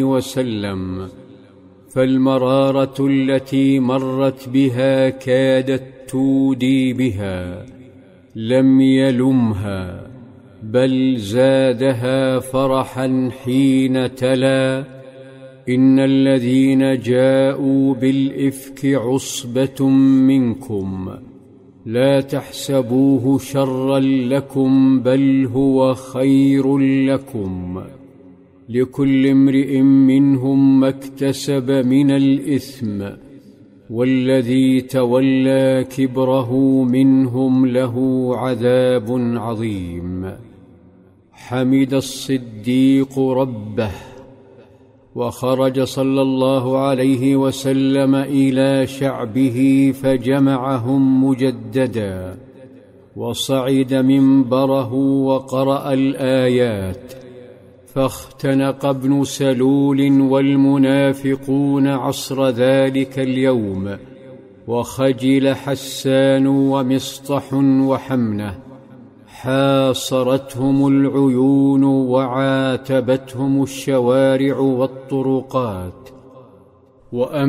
وسلم، فالمرارة التي مرت بها كادت تودي بها، لم يلمها بل زادها فرحا حين تلا: إن الذين جاءوا بالإفك عصبة منكم لا تحسبوه شرا لكم بل هو خير لكم، لكل امرئ منهم ما اكتسب من الإثم، والذي تولى كبره منهم له عذاب عظيم. حمد الصديق ربه، وخرج صلى الله عليه وسلم إلى شعبه فجمعهم مجددا، وصعد منبره وقرأ الآيات، فاختنق ابن سلول والمنافقون عصر ذلك اليوم، وخجل حسان ومصطح وحمنة، حاصرتهم العيون وعاتبتهم الشوارع والطرقات،